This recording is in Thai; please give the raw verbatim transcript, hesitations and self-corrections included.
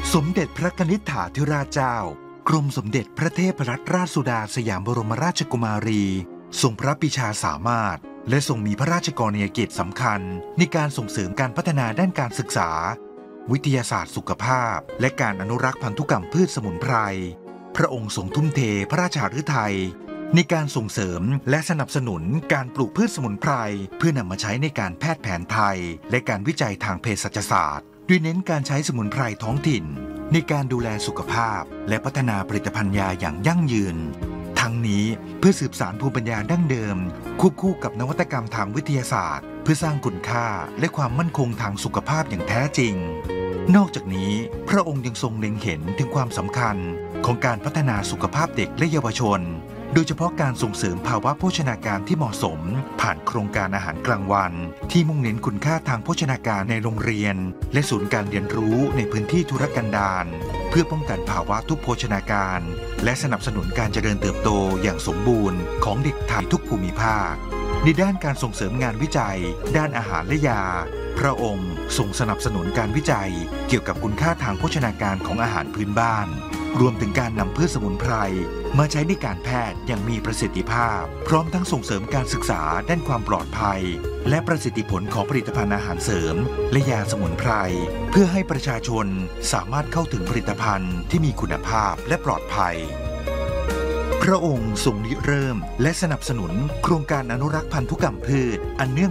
สมเด็จพระกนิษฐาธิราชเจ้ากรมสมเด็จพระเทพรัตนราชสุดาสยามบรมราชกุมารีทรงพระปรีชาสามารถและทรงมีพระราชกรณียกิจสำคัญในการส่งเสริมการพัฒนาด้านการศึกษาวิทยาศาสตร์สุขภาพและการอนุรักษ์พันธุกรรมพืชสมุนไพรพระองค์ทรงทุ่มเทพระราชฤทัยในการส่งเสริมและสนับสนุนการปลูกพืชสมุนไพรเพื่อนำมาใช้ในการแพทย์แผนไทยและการวิจัยทางเภสัชศาสตร์โดยเน้นการใช้สมุนไพรท้องถิ่นในการดูแลสุขภาพและพัฒนาผลิตภัณฑ์ยาอย่างยั่งยืนทั้งนี้เพื่อสืบสานภูมิปัญญาดั้งเดิมควบคู่กับนวัตกรรมทางวิทยาศาสตร์เพื่อสร้างคุณค่าและความมั่นคงทางสุขภาพอย่างแท้จริงนอกจากนี้พระองค์ยังทรงเล็งเห็นถึงความสำคัญของการพัฒนาสุขภาพเด็กและเยาวชนโดยเฉพาะการส่งเสริมภาวะโภชนาการที่เหมาะสมผ่านโครงการอาหารกลางวันที่มุ่งเน้นคุณค่าทางโภชนาการในโรงเรียนและศูนย์การเรียนรู้ในพื้นที่ทุรกันดารเพื่อป้องกันภาวะทุพโภชนาการและสนับสนุนการเจริญเติบโตอย่างสมบูรณ์ของเด็กไทยทุกภูมิภาคในด้านการส่งเสริมงานวิจัยด้านอาหารและยาพระองค์ทรงสนับสนุนการวิจัยเกี่ยวกับคุณค่าทางโภชนาการของอาหารพื้นบ้านรวมถึงการนำพืชสมุนไพรมาใช้ในการแพทย์อย่างมีประสิทธิภาพพร้อมทั้งส่งเสริมการศึกษาด้านความปลอดภัยและประสิทธิผลของผลิตภัณฑ์อาหารเสริมและยาสมุนไพรเพื่อให้ประชาชนสามารถเข้าถึงผลิตภัณฑ์ที่มีคุณภาพและปลอดภัยพระองค์ทรงริเริ่มและสนับสนุนโครงการอนุรักษ์พันธุกรรมพืชอันเนื่อง